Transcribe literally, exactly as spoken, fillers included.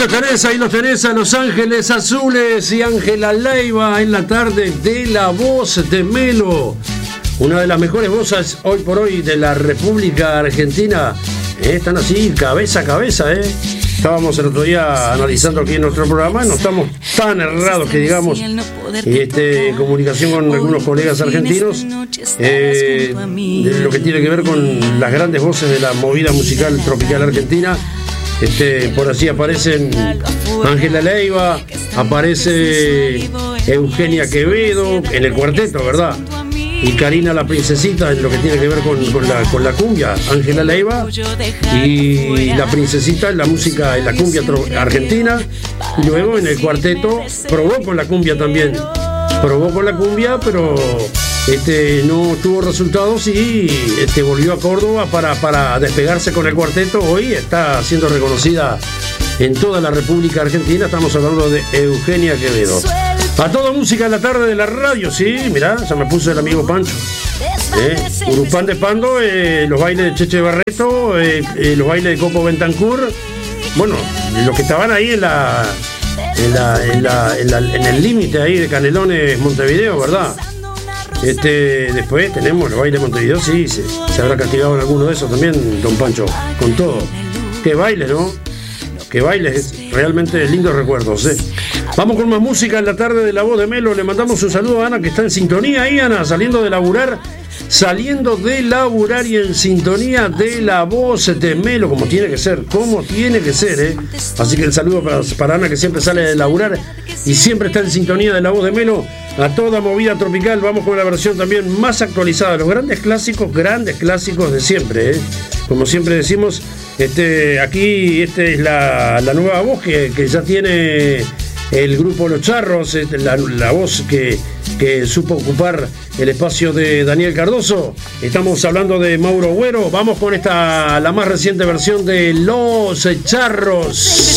los tenés, ahí los tenés a Los Ángeles Azules y Ángela Leiva en la tarde de La Voz de Melo. Una de las mejores voces hoy por hoy de la República Argentina. Eh, están así, cabeza a cabeza, ¿eh? Estábamos el otro día analizando aquí en nuestro programa, no estamos tan errados que digamos, este, en comunicación con algunos colegas argentinos, eh, de lo que tiene que ver con las grandes voces de la movida musical tropical argentina. Este, por así aparecen Ángela Leiva, aparece Eugenia Quevedo en el cuarteto, ¿verdad? Y Karina la Princesita en lo que tiene que ver con, con, la, con la cumbia, Ángela Leiva y la Princesita en la música, en la cumbia argentina. Y luego en el cuarteto probó con la cumbia también, probó con la cumbia, pero este, no tuvo resultados y este, volvió a Córdoba para, para despegarse con el cuarteto. Hoy está siendo reconocida en toda la República Argentina. Estamos hablando de Eugenia Quevedo. A toda música en la tarde de la radio, sí, mirá, se me puso el amigo Pancho. Eh, Urupán de Pando, eh, los bailes de Cheche Barreto, eh, eh, los bailes de Coco Bentancur. Bueno, los que estaban ahí en la en, la, en, la, en, la, en el límite ahí de Canelones, Montevideo, ¿verdad? Este, después tenemos los bailes de Montevideo, sí, se, se habrá castigado en alguno de esos también, don Pancho, con todo. Qué baile, ¿no? Qué bailes, realmente lindos recuerdos, ¿eh? Vamos con más música en la tarde de La Voz de Melo. Le mandamos un saludo a Ana, que está en sintonía ahí, Ana, saliendo de laburar, saliendo de laburar y en sintonía de La Voz de Melo, como tiene que ser, como tiene que ser, ¿eh? Así que el saludo para, para Ana, que siempre sale de laburar y siempre está en sintonía de La Voz de Melo. A toda movida tropical, vamos con la versión también más actualizada, los grandes clásicos, grandes clásicos de siempre, ¿eh? Como siempre decimos, este, aquí este es la, la nueva voz que, que ya tiene el grupo Los Charros, la, la voz que, que supo ocupar el espacio de Daniel Cardoso. Estamos hablando de Mauro Güero. Vamos con esta, la más reciente versión de Los Charros.